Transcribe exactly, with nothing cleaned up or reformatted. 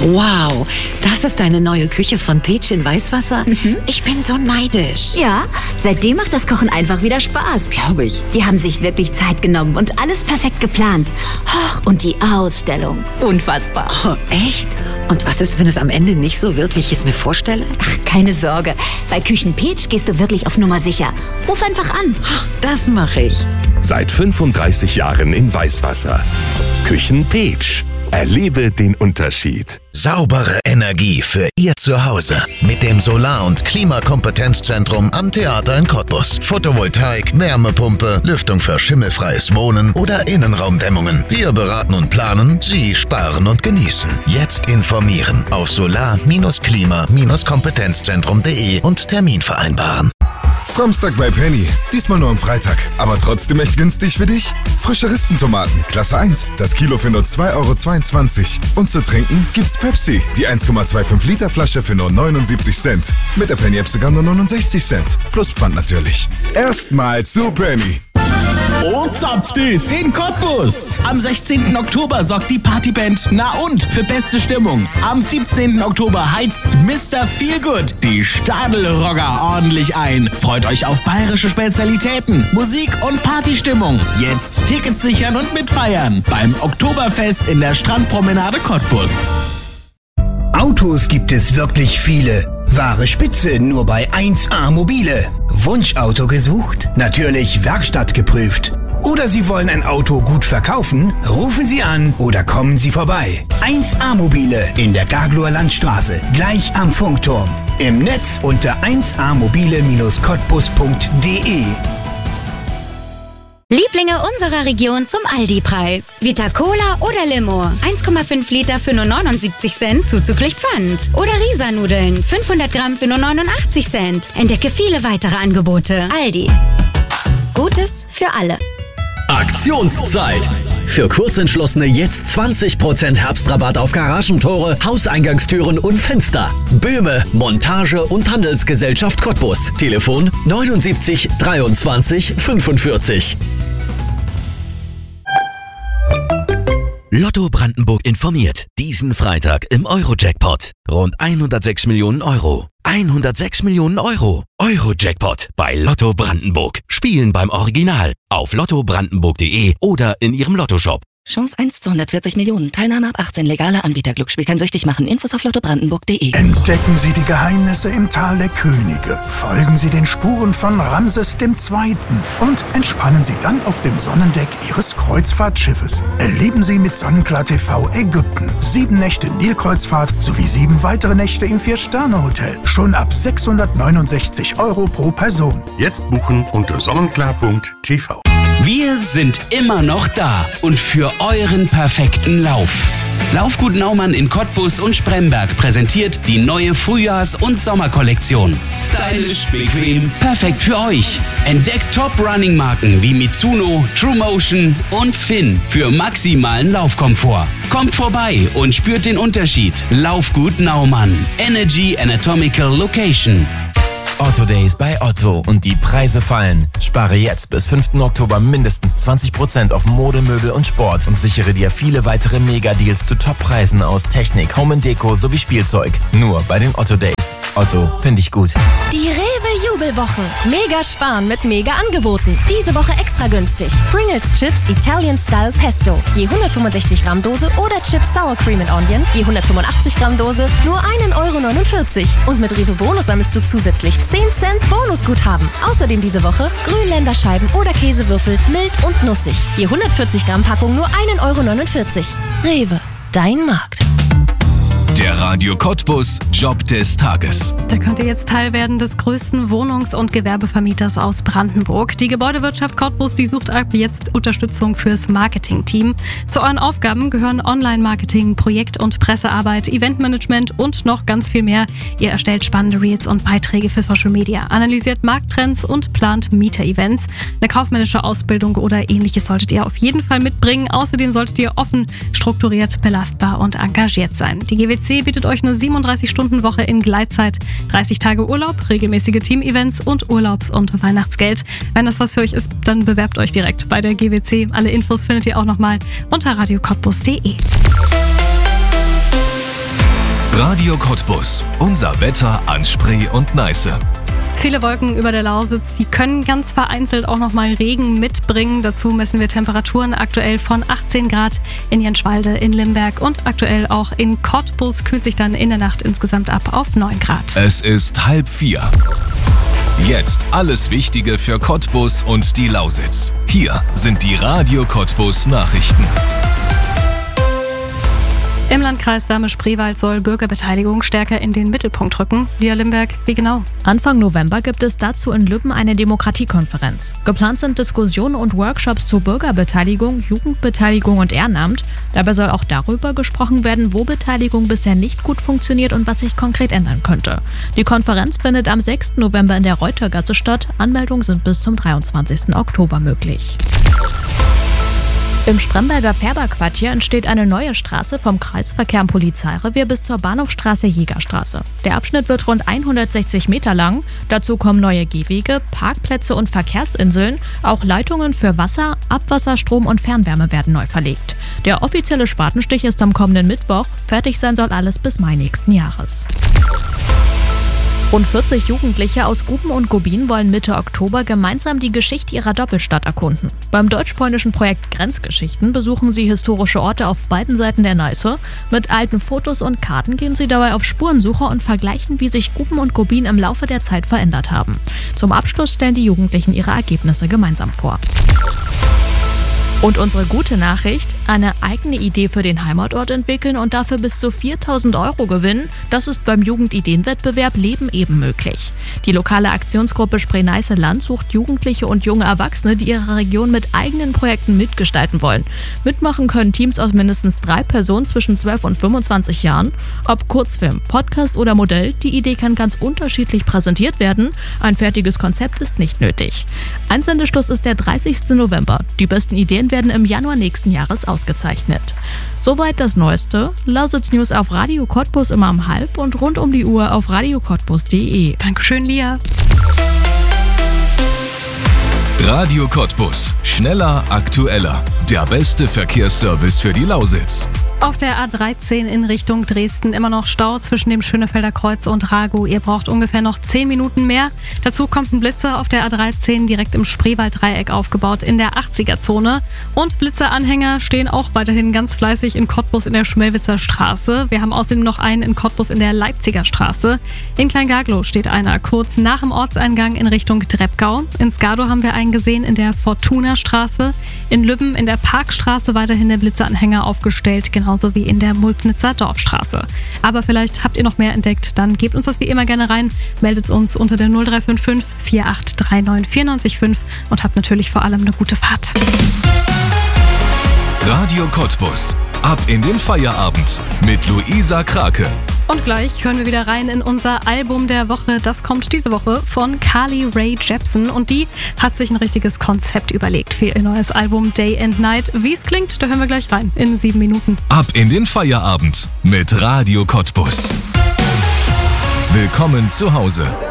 Wow, das ist deine neue Küche von Peach in Weißwasser? Mhm. Ich bin so neidisch. Ja, seitdem macht das Kochen einfach wieder Spaß. Glaube ich. Die haben sich wirklich Zeit genommen und alles perfekt geplant. Och, und die Ausstellung. Unfassbar. Oh, echt? Und was ist, wenn es am Ende nicht so wird, wie ich es mir vorstelle? Ach, keine Sorge. Bei Küchen Peach gehst du wirklich auf Nummer sicher. Ruf einfach an. Das mache ich. Seit fünfunddreißig Jahren in Weißwasser. Küchen Peach. Erlebe den Unterschied. Saubere Energie für Ihr Zuhause mit dem Solar- und Klimakompetenzzentrum am Theater in Cottbus. Photovoltaik, Wärmepumpe, Lüftung für schimmelfreies Wohnen oder Innenraumdämmungen. Wir beraten und planen, Sie sparen und genießen. Jetzt informieren auf solar klima kompetenzzentrum punkt de und Termin vereinbaren. Samstag bei Penny. Diesmal nur am Freitag. Aber trotzdem echt günstig für dich? Frische Rispentomaten, Klasse eins. Das Kilo für nur zwei Euro zweiundzwanzig. Und zu trinken gibt's Pepsi. Die eins Komma fünfundzwanzig Liter Flasche für nur neunundsiebzig Cent. Mit der Penny App sogar nur neunundsechzig Cent. Plus Pfand natürlich. Erstmal zu Penny. Und zapft es in Cottbus. Am sechzehnten Oktober sorgt die Partyband Na und für beste Stimmung. Am siebzehnten Oktober heizt Mister Feelgood die Stadelrogger ordentlich ein. Freut euch auf bayerische Spezialitäten, Musik und Partystimmung. Jetzt Tickets sichern und mitfeiern beim Oktoberfest in der Strandpromenade Cottbus. Autos gibt es wirklich viele. Wahre Spitze nur bei eins A Mobile. Wunschauto gesucht? Natürlich Werkstatt geprüft. Oder Sie wollen ein Auto gut verkaufen? Rufen Sie an oder kommen Sie vorbei. eins A Mobile in der Gagloer Landstraße, gleich am Funkturm. Im Netz unter eins a mobile Bindestrich cottbus punkt de. Lieblinge unserer Region zum Aldi-Preis. Vita Cola oder Limo. eins Komma fünf Liter für nur neunundsiebzig Cent, zuzüglich Pfand. Oder Risa-Nudeln. fünfhundert Gramm für nur neunundachtzig Cent. Entdecke viele weitere Angebote. Aldi. Gutes für alle. Aktionszeit. Für Kurzentschlossene jetzt zwanzig Prozent Herbstrabatt auf Garagentore, Hauseingangstüren und Fenster. Böhme, Montage und Handelsgesellschaft Cottbus. Telefon neunundsiebzig dreiundzwanzig fünfundvierzig. Lotto Brandenburg informiert. Diesen Freitag im Euro-Jackpot. Rund hundertsechs Millionen Euro. hundertsechs Millionen Euro. Euro-Jackpot bei Lotto Brandenburg. Spielen beim Original. Auf lotto brandenburg punkt de oder in Ihrem Lottoshop. Chance eins zu hundertvierzig Millionen. Teilnahme ab achtzehn. Legale Anbieter. Glücksspiel kann süchtig machen. Infos auf lotto brandenburg punkt de. Entdecken Sie die Geheimnisse im Tal der Könige. Folgen Sie den Spuren von Ramses der Zweite. Und entspannen Sie dann auf dem Sonnendeck Ihres Kreuzfahrtschiffes. Erleben Sie mit Sonnenklar T V Ägypten. Sieben Nächte Nilkreuzfahrt sowie sieben weitere Nächte im Vier-Sterne-Hotel. Schon ab sechshundertneunundsechzig Euro pro Person. Jetzt buchen unter sonnenklar punkt t v. Wir sind immer noch da und für euren perfekten Lauf. Laufgut Naumann in Cottbus und Spremberg präsentiert die neue Frühjahrs- und Sommerkollektion. Stylisch, bequem, perfekt für euch. Entdeckt Top-Running-Marken wie Mitsuno, TrueMotion und Finn für maximalen Laufkomfort. Kommt vorbei und spürt den Unterschied. Laufgut Naumann. Energy Anatomical Location. Otto Days bei Otto und die Preise fallen. Spare jetzt bis fünften Oktober mindestens zwanzig Prozent auf Mode, Möbel und Sport und sichere dir viele weitere Mega-Deals zu Top-Preisen aus Technik, Home and Deko sowie Spielzeug. Nur bei den Otto Days. Otto, finde ich gut. Die Rewe-Jubelwochen. Mega sparen mit Mega-Angeboten. Diese Woche extra günstig. Pringles Chips Italian Style Pesto. Je hundertfünfundsechzig Gramm Dose oder Chips Sour Cream and Onion. Je hundertfünfundachtzig Gramm Dose. Nur ein Euro neunundvierzig. Und mit Rewe Bonus sammelst du zusätzlich zehn Cent Bonusguthaben. Außerdem diese Woche Grünländerscheiben oder Käsewürfel mild und nussig. Je hundertvierzig Gramm Packung nur ein Euro neunundvierzig. Rewe, dein Markt. Der Radio Cottbus Job des Tages. Da könnt ihr jetzt Teil werden des größten Wohnungs- und Gewerbevermieters aus Brandenburg. Die Gebäudewirtschaft Cottbus, die sucht ab jetzt Unterstützung fürs Marketing-Team. Zu euren Aufgaben gehören Online-Marketing, Projekt- und Pressearbeit, Eventmanagement und noch ganz viel mehr. Ihr erstellt spannende Reels und Beiträge für Social Media, analysiert Markttrends und plant Mieter-Events. Eine kaufmännische Ausbildung oder ähnliches solltet ihr auf jeden Fall mitbringen. Außerdem solltet ihr offen, strukturiert, belastbar und engagiert sein. Die G W C bietet euch eine siebenunddreißig-Stunden-Woche in Gleitzeit, dreißig Tage Urlaub, regelmäßige Team-Events und Urlaubs- und Weihnachtsgeld. Wenn das was für euch ist, dann bewerbt euch direkt bei der G W C. Alle Infos findet ihr auch nochmal unter radio cottbus punkt de. Radio Cottbus. Unser Wetter an Spree und Neiße. Viele Wolken über der Lausitz, die können ganz vereinzelt auch nochmal Regen mitbringen. Dazu messen wir Temperaturen aktuell von achtzehn Grad in Jenschwalde, in Limberg und aktuell auch in Cottbus kühlt sich dann in der Nacht insgesamt ab auf neun Grad. Es ist halb vier. Jetzt alles Wichtige für Cottbus und die Lausitz. Hier sind die Radio Cottbus Nachrichten. Im Landkreis Dahme-Spreewald soll Bürgerbeteiligung stärker in den Mittelpunkt rücken. Lia Limberg, wie genau? Anfang November gibt es dazu in Lübben eine Demokratiekonferenz. Geplant sind Diskussionen und Workshops zur Bürgerbeteiligung, Jugendbeteiligung und Ehrenamt. Dabei soll auch darüber gesprochen werden, wo Beteiligung bisher nicht gut funktioniert und was sich konkret ändern könnte. Die Konferenz findet am sechsten November in der Reutergasse statt. Anmeldungen sind bis zum dreiundzwanzigsten Oktober möglich. Im Spremberger Färberquartier entsteht eine neue Straße vom Kreisverkehr am Polizeirevier bis zur Bahnhofstraße Jägerstraße. Der Abschnitt wird rund hundertsechzig Meter lang. Dazu kommen neue Gehwege, Parkplätze und Verkehrsinseln. Auch Leitungen für Wasser, Abwasser, Strom und Fernwärme werden neu verlegt. Der offizielle Spatenstich ist am kommenden Mittwoch. Fertig sein soll alles bis Mai nächsten Jahres. Rund vierzig Jugendliche aus Guben und Gubin wollen Mitte Oktober gemeinsam die Geschichte ihrer Doppelstadt erkunden. Beim deutsch-polnischen Projekt Grenzgeschichten besuchen sie historische Orte auf beiden Seiten der Neiße. Mit alten Fotos und Karten gehen sie dabei auf Spurensuche und vergleichen, wie sich Guben und Gubin im Laufe der Zeit verändert haben. Zum Abschluss stellen die Jugendlichen ihre Ergebnisse gemeinsam vor. Und unsere gute Nachricht, eine eigene Idee für den Heimatort entwickeln und dafür bis zu viertausend Euro gewinnen, das ist beim Jugendideenwettbewerb Leben eben möglich. Die lokale Aktionsgruppe Spree-Neiße-Land sucht Jugendliche und junge Erwachsene, die ihre Region mit eigenen Projekten mitgestalten wollen. Mitmachen können Teams aus mindestens drei Personen zwischen zwölf und fünfundzwanzig Jahren. Ob Kurzfilm, Podcast oder Modell, die Idee kann ganz unterschiedlich präsentiert werden. Ein fertiges Konzept ist nicht nötig. Einsendeschluss ist der dreißigsten November. Die besten Ideen werden im Januar nächsten Jahres ausgezeichnet. Soweit das Neueste. Lausitz News auf Radio Cottbus immer um halb und rund um die Uhr auf radio cottbus punkt de. Dankeschön, Lia. Radio Cottbus. Schneller, aktueller. Der beste Verkehrsservice für die Lausitz. Auf der A dreizehn in Richtung Dresden immer noch Stau zwischen dem Schönefelder Kreuz und Ragow. Ihr braucht ungefähr noch zehn Minuten mehr. Dazu kommt ein Blitzer auf der A dreizehn direkt im Spreewalddreieck aufgebaut in der achtziger-Zone. Und Blitzeranhänger stehen auch weiterhin ganz fleißig in Cottbus in der Schmelwitzer Straße. Wir haben außerdem noch einen in Cottbus in der Leipziger Straße. In Kleingaglow steht einer kurz nach dem Ortseingang in Richtung Dreppgau. In Skadow haben wir einen gesehen in der Fortuna Straße. In Lübben in der Parkstraße weiterhin der Blitzeranhänger aufgestellt, genau genauso wie in der Mulknitzer Dorfstraße. Aber vielleicht habt ihr noch mehr entdeckt, dann gebt uns das wie immer gerne rein, meldet uns unter der null drei fünf fünf, vier acht drei neun, vier neun fünf und habt natürlich vor allem eine gute Fahrt. Radio Cottbus. Ab in den Feierabend mit Luisa Krake. Und gleich hören wir wieder rein in unser Album der Woche. Das kommt diese Woche von Carly Rae Jepsen und die hat sich ein richtiges Konzept überlegt für ihr neues Album Day and Night. Wie es klingt, da hören wir gleich rein in sieben Minuten. Ab in den Feierabend mit Radio Cottbus. Willkommen zu Hause.